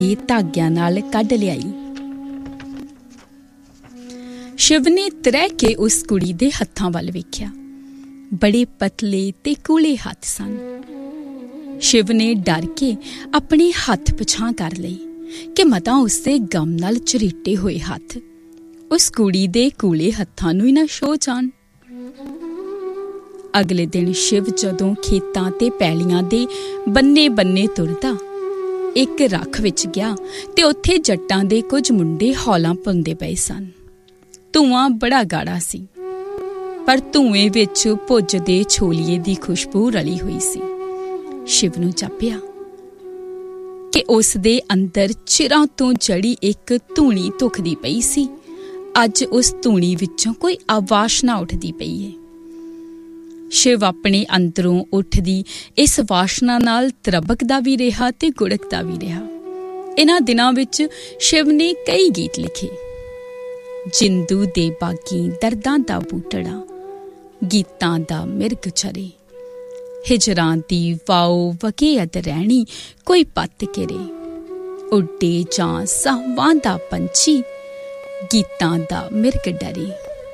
धाग्यां नाल कढ लियाई। शिव ने त्रै के उस कुड़ी दे हत्थां वल वेख्या। बड़े पतले ते कूले हत्थ सन। शिव ने डर के अपने हत्थ पछां कर लए कि मतां उसदे गम नाल झरीटे होए हत्थ उस कुड़ी दे कूले हत्थां नूं ही ना छो जाण। अगले दिन शिव जदों खेतां ते पैलियां दे बन्ने बन्ने तुरदा एक रख विच गया ते उत्थे जट्टां दे कुछ मुंडे हौलां पाउंदे पए सन। धुआं बड़ा गाढ़ा सी, पर धुएं विच भुजदे छोलिए दी खुशबू रली हुई सी। शिव नूं जापिया कि उस दे अंदर चिरां तों जड़ी एक धूणी धुखदी पई सी। अज उस धूणी विचों कोई आवाशना उठदी पई है। शिव अपने अंदरों उठदी इस वाशना नाल तरबकदा भी रहा ते गुड़कदा भी रहा। इन्हां दिनां विच शिव ने कई गीत लिखे। जिंदू दे बागी दर्दां दा बूटड़ा, गीतां दा मिर्ग चरे, हिजरां दी वाओ वगे अद रैणी कोई पत्त किरे, उड्डे जां साहवां दा पंछी, गीतां दा मिर्ग डरे।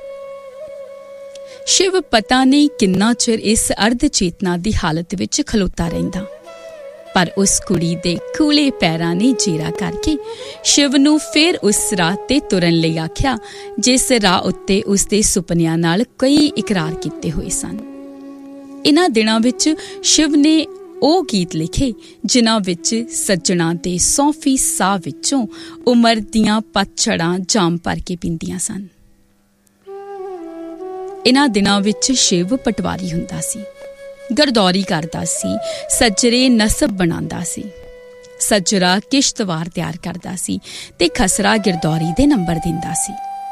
शिव पता नहीं किन्ना चिर इस अर्ध चेतना दी हालत विच खलोता रहिंदा, पर उस कुड़ी दे कूले पैरां ने जीरा करके शिव नूं फिर उस राह ते तुरन लई आख्या जिस राह उत्ते उसदे सुपनियां नाल कई इकरार कीते होए सन। इन्हां दिनां विच शिव ने ਉਹ गीत लिखे जिन्हां विच सज्जणा दे 100 साह विचों उमर दियां पतझड़ां जाम भर के पींदियां सन। इन्हां दिनां विच शिव पटवारी हुंदा सी, गरदौरी करदा सी, सज्जरे नसब बनांदा सी, सज्जरा किश्तवार तैयार करदा सी ते खसरा गिरदौरी दे नंबर दिंदा सी।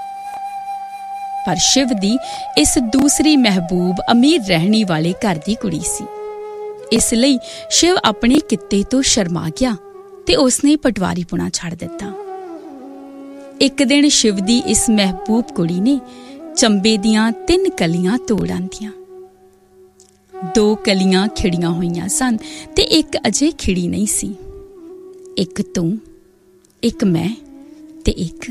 पर शिव दी इस दूसरी महबूब अमीर रहनी वाले घर दी कुड़ी सी। इसलिए शिव अपने कित्ते तो शर्मा गया ते उसने पटवारी पुना छड़ दिता। एक दिन शिव दी इस महबूब कुड़ी ने चंबे दियां 3 कलियां तोड़ आंदियां। 2 कलियां खिड़ियां होईयां सन ते एक अजे खिड़ी नहीं सी। एक तू, एक मैं ते एक।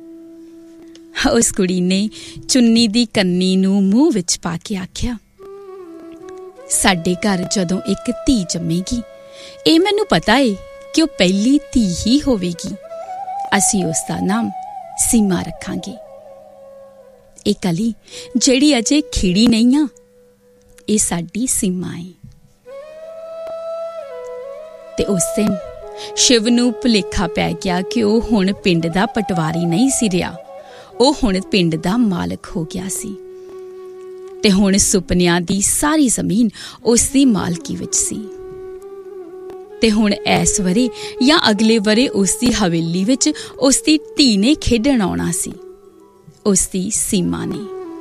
उस कुड़ी ने चुन्नी दी कन्नी नूं मूँह विच पा के आख्या, साडे घर जदों एक धी जम्मेगी, ये मैनू पता है कि वह पहली धी ही होवेगी। असीं उसदा नाम सीमा रखांगे। ये कली जिहड़ी अजे खिड़ी नहीं आ, ये साडी सीमा है। ते उस दिन शिव नूं भुलेखा पै गया कि वह हुण पिंड दा पटवारी नहीं सी रिहा, वह हुण पिंड दा मालक हो गया सी ते हुण सुपनियां दी सारी जमीन उसदी मालकी विच सी। ते हुण इस वरे या अगले वरे उसदी हवेली विच उसदी धी ने खेडण आउणा सी, उसदी सीमा ने।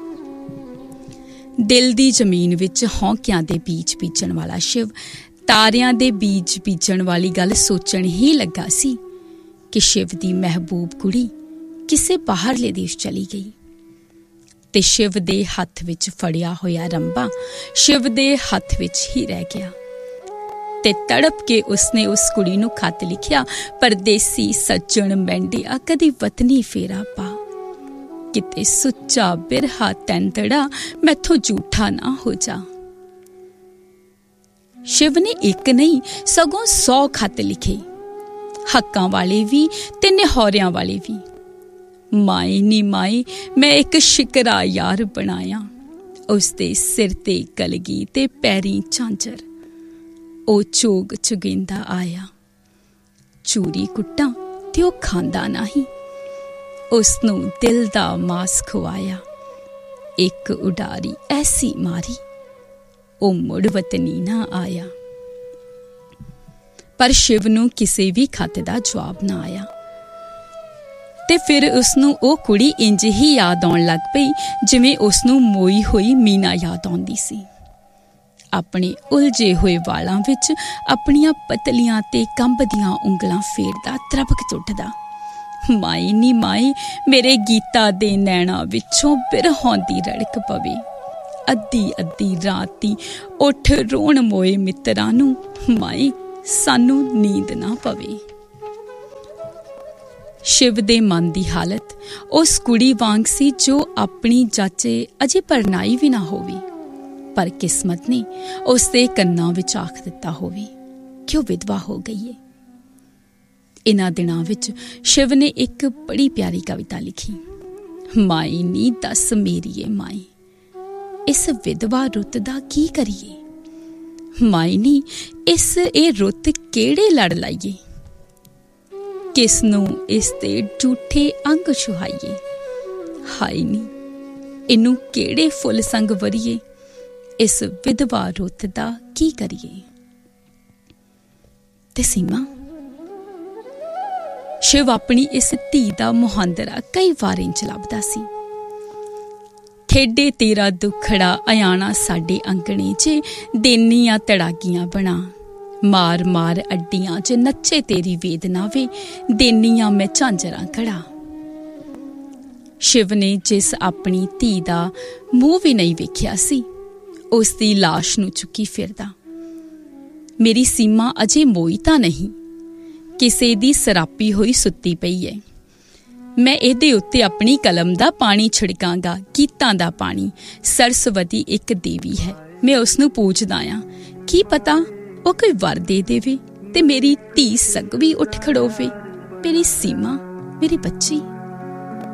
दिल दी जमीन विच हौंकियां दे बीज बीजण वाला शिव तारियां दे बीज बीजण वाली गल सोचण ही लगा सी कि शिव दी महबूब कुड़ी किसे बाहरले देश चली गई ते शिव दे हत्थ विच फड़िया होया रंबा शिव दे हत्थ विच ही रह गया। ते तड़प के उसने उस कुड़ी नूं खत लिखिया, परदेसी सज्जण मैंडिया कदी वतनी फेरा पा, किते सुच्चा बिरहा तैंतड़ा मैथों झूठा ना हो जा। शिव ने एक नहीं सगों 100 खत लिखे, हक्कां वाले भी ते निहौरियां वाले भी। माए नी माए मैं एक शिकरा यार बनाया, उसदे सिर ते कलगी ते पैरीं झांझर, ओ चोग चुगेंदा आया, चूरी कुट्टां ते ओ खांदा नहीं, उसनूं दिल दा मास खुआया, एक उडारी ऐसी मारी, ओ मुड़ वतनी ना आया। पर शिव नूं किसे भी खत दा जवाब ना आया ते फिर उसनूं ओ कुड़ी इंज ही याद आउण लग पई जिवें उसनूं मोई होई मीना याद आउंदी सी। अपने उलझे हुए वालां विच अपनियां पतलियां ते कंबदियां उंगलां फेरदा तरबक उठदा, माए नी माए मेरे गीता दे नैणा विचों बिरहों दी रड़क पवे, अद्धी अद्धी राती उठ रोण मोए मित्रां नूं, माए सानू नींद ना पवे। शिव दे मन दी हालत उस कुड़ी वांग सी जो अपनी जाचे अजे परनाई भी ना होवी, पर किस्मत ने उसदे कन्नां विच आख दिता होवे कि वह विधवा हो गई है। इन्हां दिनां विच शिव ने एक बड़ी प्यारी कविता लिखी। माई नी दस मेरीए माई, इस विधवा रुत दा की करिए। माई नी इस ए रुत केड़े लड़ लाइए, किसनू इस ते झूठे अंग छुहाइए। हाय नी इनू केड़े फुल संग वरिए, इस विधवा रुत दा की करिए। ते सीमा, शिव अपनी इस धी दा मुहांदरा कई वार इंच लभदा सी। खेडे तेरा दुखड़ा अयाना साडे अंगणे च, देनियां तड़ागियां बना, मार मार अड्डियां च नच्चे तेरी वेदना वे, देनियां मैं झांजरां घड़ा। शिव ने जिस अपनी धी दा मूँह भी नहीं वेख्या सी, उसदी लाश नूं चुकी फिरदा। मेरी सीमा अजे मोई तां नहीं, किसे दी सरापी होई सुत्ती पई है। मैं इहदे उत्ते अपनी कलम दा पानी छिड़कांगा, गीतां दा पानी। सरस्वती एक देवी है, मैं उसनूं पूजदा आं, की पता वो कोई वर दे देवे ते मेरी धी सग भी उठ खड़ोवे। मेरी सीमा, मेरी बच्ची।